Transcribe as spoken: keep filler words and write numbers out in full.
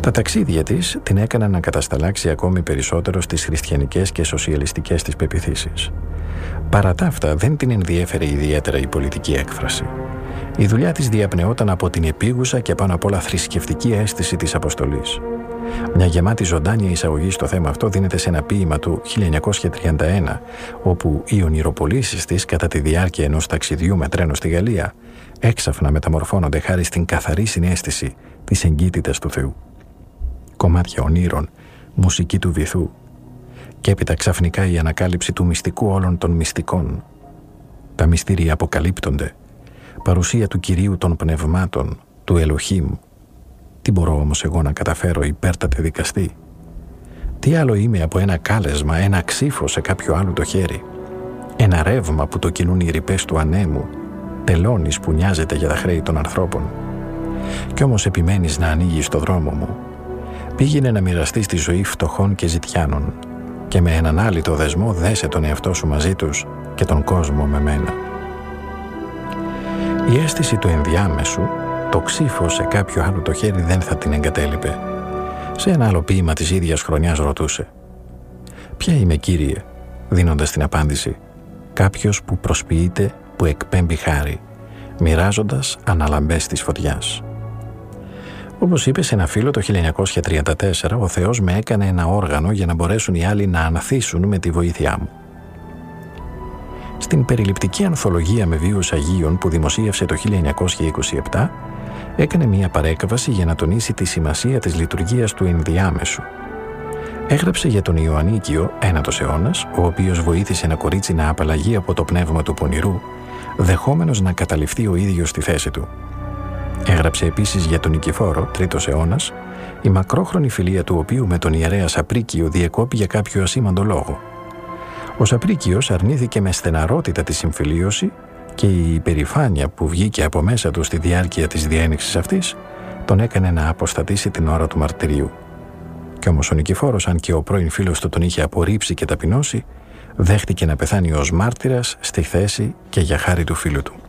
Τα ταξίδια της την έκαναν να κατασταλάξει ακόμη περισσότερο στις χριστιανικές και σοσιαλιστικές της πεποιθήσεις. Παρά τα αυτά, δεν την ενδιέφερε ιδιαίτερα η πολιτική έκφραση. Η δουλειά της διαπνεόταν από την επίγουσα και πάνω απ' όλα θρησκευτική αίσθηση της αποστολής. Μια γεμάτη ζωντάνια εισαγωγή στο θέμα αυτό δίνεται σε ένα ποίημα του χίλια εννιακόσια τριάντα ένα, όπου οι ονειροπολίσεις της κατά τη διάρκεια ενός ταξιδιού με τρένο στη Γαλλία έξαφνα μεταμορφώνονται χάρη στην καθαρή συναίσθηση της εγκύτητας του Θεού. Κομμάτια ονείρων, μουσική του βυθού και έπειτα ξαφνικά η ανακάλυψη του μυστικού όλων των μυστικών. Τα μυστήρια αποκαλύπτονται, παρουσία του Κυρίου των πνευμάτων, του Ελοχήμ. Τι μπορώ όμως εγώ να καταφέρω, υπέρτατε δικαστή? Τι άλλο είμαι από ένα κάλεσμα, ένα ξύφο σε κάποιο άλλο το χέρι, ένα ρεύμα που το κινούν οι ρηπές του ανέμου, τελώνης που νοιάζεται για τα χρέη των ανθρώπων? Κι όμως επιμένεις να ανοίγεις το δρόμο μου. Πήγαινε να μοιραστείς τη ζωή φτωχών και ζητιάνων και με έναν άλυτο δεσμό δέσε τον εαυτό σου μαζί τους και τον κόσμο με μένα. Η αίσθηση του ενδιάμεσου, το ξύφο σε κάποιο άλλο το χέρι, δεν θα την εγκατέλειπε. Σε ένα άλλο ποίημα της ίδιας χρονιάς ρωτούσε: «Ποια είμαι, Κύριε?» δίνοντας την απάντηση: «Κάποιος που προσποιείται, που εκπέμπει χάρη, μοιράζοντας αναλαμπές της φωτιάς». Όπως είπε σε ένα φίλο το χίλια εννιακόσια τριάντα τέσσερα, ο Θεός με έκανε ένα όργανο για να μπορέσουν οι άλλοι να ανθίσουν με τη βοήθειά μου. Στην περιληπτική ανθολογία με βίους Αγίων που δημοσίευσε το χίλια εννιακόσια είκοσι επτά, έκανε μία παρέκβαση για να τονίσει τη σημασία της λειτουργίας του ενδιάμεσου. Έγραψε για τον Ιωαννίκιο, ένατος αιώνας, ο οποίος βοήθησε ένα κορίτσι να απαλλαγεί από το πνεύμα του πονηρού, δεχόμενος να καταληφθεί ο ίδιος στη θέση του. Έγραψε επίσης για τον Νικηφόρο, τρίτος αιώνας, η μακρόχρονη φιλία του οποίου με τον ιερέα Σαπρίκιο διεκόπη για κάποιο ασήμαντο λόγο. Ο Σαπρίκιος αρνήθηκε με στεναρότητα τη συμφιλίωση και η υπερηφάνεια που βγήκε από μέσα του στη διάρκεια της διένυξης αυτής τον έκανε να αποστατήσει την ώρα του μαρτυρίου. Κι όμως ο Νικηφόρος, αν και ο πρώην φίλος του τον είχε απορρίψει και ταπεινώσει, δέχτηκε να πεθάνει ως μάρτυρας στη θέση και για χάρη του φίλου του.